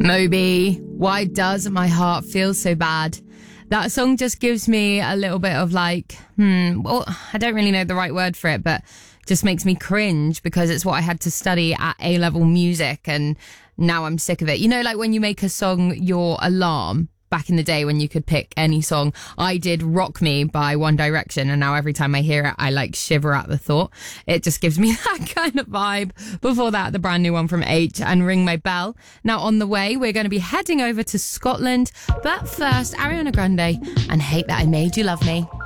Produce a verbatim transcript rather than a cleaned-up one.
Moby, why does my heart feel so bad? That song just gives me a little bit of like, hmm, well, I don't really know the right word for it, but just makes me cringe because it's what I had to study at A-level music and now I'm sick of it. You know, like when you make a song your alarm back in the day when you could pick any song. I did Rock Me by One Direction and now every time I hear it, I like shiver at the thought. It just gives me that kind of vibe. Before that, the brand new one from H and Ring My Bell. Now on the way, we're going to be heading over to Scotland. But first, Ariana Grande and Hate That I Made You Love Me.